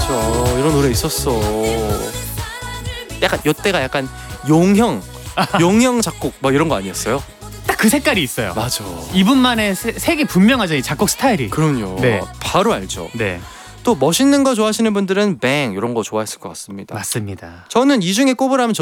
이런 노래 있었어. 약간 요때가 약간 용형 작곡 뭐 이런 거 아니었어요? 딱 그 색깔이 있어요. 맞아. 이분만의 색이 분명하죠, 이 작곡 스타일이. 그럼요. 네. 바로 알죠. 네, 또 멋있는 거 좋아하시는 분들은 뱅 이런 거 좋아했을 것 같습니다. 맞습니다. 저는 이 중에 꼽으라면